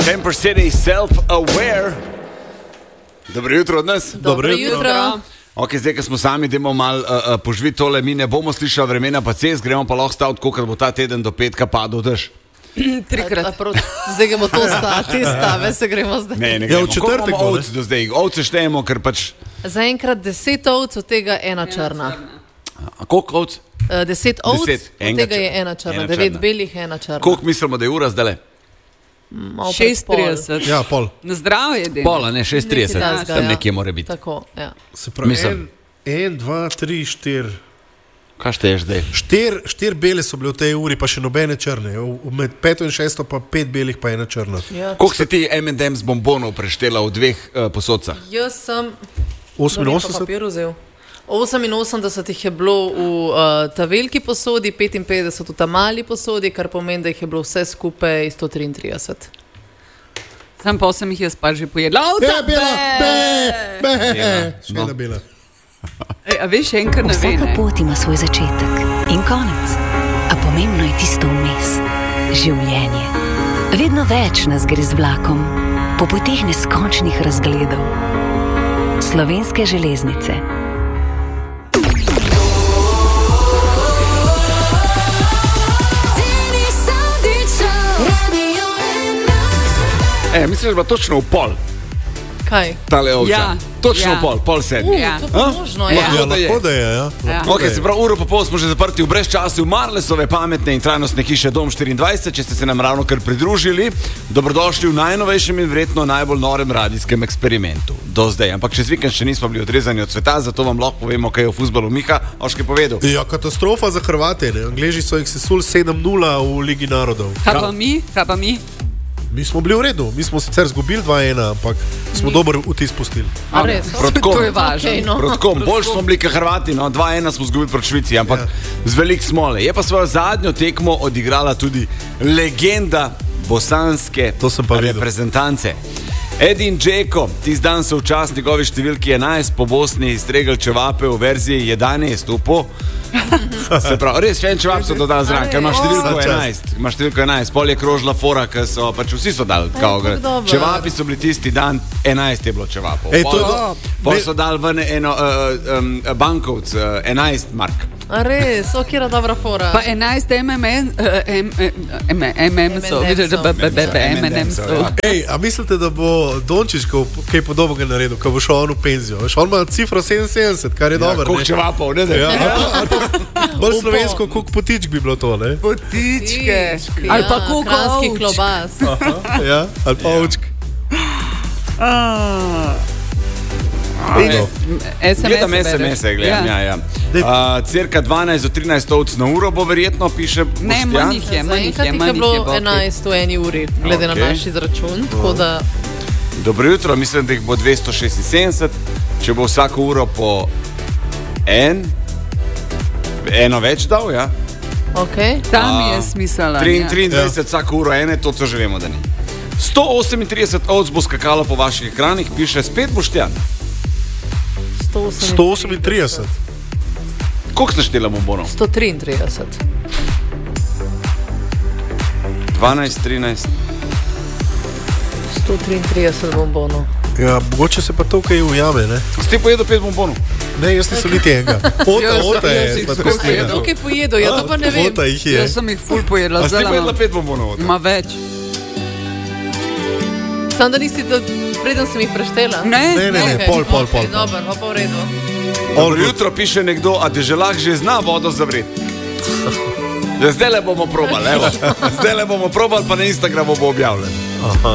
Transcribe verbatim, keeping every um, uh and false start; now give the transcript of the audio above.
Temper City Self-Aware. Dobro jutro od nas. Dobro jutro. Ok, zdaj, ko smo sami, idemo malo uh, uh, poživiti tole, mi ne bomo slišali vremena pa cest, gremo pa lahko staviti, koliko bo ta teden do petka padel dež. Trikrat. A, a prav, zdaj gremo to stati, te stave se gremo zdaj. Ne, ne gremo. Ja, v četrtek Koliko ovc do zdaj? Ovce štejemo, ker pač... Zaenkrat deset ovc, od tega ena črna. A koliko ovc? Uh, deset ovc, Deset. od Enega tega je črna. ena črna. Ena Devet črna. belih, ena črna. Koliko mislimo, da je ura zdaj? Malo pred šest trideset. Ja, pol. Na zdravje, delo. Pola, ne, šest trideset. Nekaj takega, Tam ja. nekje mora biti. Tako, ja. Se pravi, Mislim. en, en, dva, tri, štir. Kaj šteješ zdaj? Štir, štir bele so bile v tej uri, pa še nobene črne. V- Med peto in šesto pa pet belih, pa ena črna. Ja. Koliko si ti em and em's bombonov preštela v dveh uh, posodcah? Jaz sem oseminosemdeset? papir vzel. oseminosemdeset jih je bilo v uh, ta veliki posodi, petinpetdeset v ta mali posodi, kar pomeni, da jih je bilo vse skupaj sto triintrideset. Sam pa sem jih jaz pa že pojedla. Ovca, Ja, bela, be, be, Bela, še no. ena bela. Ej, a veš, enkrat ne ve, Vsaka ne? pot ima svoj začetek in konec, a pomembno je tisto vmes. Življenje. Vedno več nas gre z vlakom, po poteh neskončnih razgledov. Slovenske železnice. E, misliš, da bo točno v pol, Kaj? tale ovca? Ja, Točno ja. v pol, pol sedmi. Ja. To pa možno je. Ja. Ja, da je. lahko da je, ja. Ja. Lahko Ok, da je. se pravi, uro pa pol smo že zaprti v brezčasju Marlesove pametne in trajnostne hiše Dom štiriindvajset, če ste se nam ravno kar pridružili. Dobrodošli v najnovejšem in verjetno najbolj norem radijskem eksperimentu do zdaj. Ampak čez vikend še nismo bili odrezani od sveta, zato vam lahko povemo, kaj je v fuzbalu Miha Oške povedal. Ja, katastrofa za Hrvate. Ne? Angleži so jih sesuli sedem nula v Ligi narodov. Kaj pa mi? Kaj pa mi? Mi smo bili v redu, mi smo sicer zgubili dva ena, ampak smo dober vtis pustili. A res? Proti komu? To je važno. Okej, no. Proti kom? Bolj smo bili kot Hrvati, no, dva ena smo zgubili proti Švici, ampak ja. z velik smole. Je pa svojo zadnjo tekmo odigrala tudi legenda bosanske To sem pa videl. reprezentance. Edin Džeko, tisti dan so v čast njegovi številki enajst po Bosni izstregli čevape v verziji jedanajst upo. Se pravi, res še en čevap so dodali zraven, ker ima številko Vsa čast. enajst. Ima številko enajst, pol je krožila fora, ker so pač vsi so dali. Kao, kako dobro. čevapi so bili tisti dan, enajst je bilo čevapov. Ej, to je Pol- do- Pol ne- so dali ven eno uh, um, bankovc, uh, enajst mark. A res? O, kjera dobra fora. Pa enajst M M M, M M so, vidiš, da B B B M M so. Ej, a mislite, da bo Dončić ko- kaj podobnega naredil, ko bo šel on v penzijo? Veš, on ima cifro sedeminsedemdeset, kar je dobro. Koliko ne? čevapov, ne da? Ja, ali pa- ali pa bolj slovensko, koliko potičk bi bilo to, ne? Potičke. Tički, Ali pa ja, koliko kranjski ovčk. klobas. Ja, ali pa ovčk. S M S. Gledam es em es-e, gledam, ja, ja. Uh, cirka dvanajst do trinajst ovc na uro bo verjetno, piše Ne, Boštjan. manj jih je, manj jih Zaenkrat je, jih je manj jih je. bilo Boki. enajst v eni uri, glede na Okej. naš izračun. Tako da Dobro jutro, mislim, da jih bo dvesto šestinsedemdeset, če bo vsako uro po en, eno več dal, ja. Okay. Tam A, je smisel. triindvajset vsako uro ene, to co že vemo, da ni. sto osemintrideset ovc bo skakalo po vaših ekranih, piše spet Boštjan. sto osemintrideset. Koliko ste štela bombonov? sto triintrideset. dvanajst, trinajst. sto triintrideset bombonov. Ja, mogoče se pa to kaj ujame, ne? Ste pojedel pet bombonov? Ne, jaz nisem niti enega. Ota, Jaz sem- ota jaz je jih sladka skupaj slina. jedel. Tukaj pojedo, ja to pa ne vem. Ota jih je. Jaz sem jih ful pojedla. A ste zdajle pojedla imam- pet bombonov? Ma več. Sam da nisi, da preden sem jih preštela. Ne, Ne, ne, ne, Okej, pol, pol, okej, pol. Dobro, pa pa v redu. Dobro jutro, piše nekdo, a deželah že zna vodo zavreti. Zdaj le bomo probali, evo. Zdaj le bomo probali, pa na Instagramu bo objavljen.